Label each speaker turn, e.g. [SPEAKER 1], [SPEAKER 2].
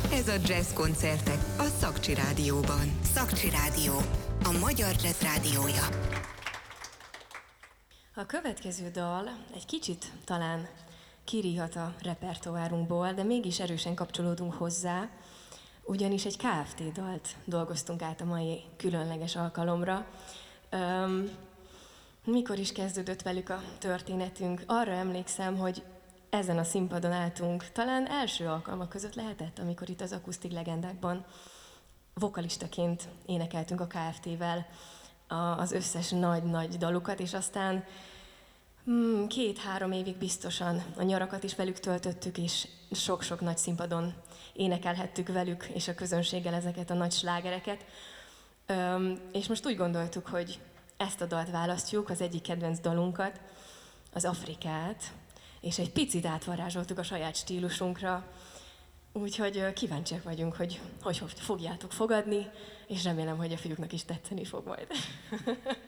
[SPEAKER 1] Ez a Jazz Koncertek a Szakcsi Rádióban. Szakcsi Rádió, a magyar jazz rádiója.
[SPEAKER 2] A következő dal egy kicsit talán kiríhat a repertoárunkból, de mégis erősen kapcsolódunk hozzá, ugyanis egy Kft. Dalt dolgoztunk át a mai különleges alkalomra. Mikor is kezdődött velük a történetünk? Arra emlékszem, hogy ezen a színpadon álltunk, talán első alkalmak között lehetett, amikor itt az Akusztik Legendákban vokalistaként énekeltünk a Kft.-vel az összes nagy-nagy dalukat, és aztán 2-3 évig biztosan a nyarakat is velük töltöttük, és sok-sok nagy színpadon énekelhettük velük és a közönséggel ezeket a nagy slágereket. És most úgy gondoltuk, hogy ezt a dalt választjuk, az egyik kedvenc dalunkat, az Afrikát, és egy picit átvarázsoltuk a saját stílusunkra, úgyhogy kíváncsiak vagyunk, hogy fogjátok fogadni, és remélem, hogy a fiúknak is tetszeni fog majd.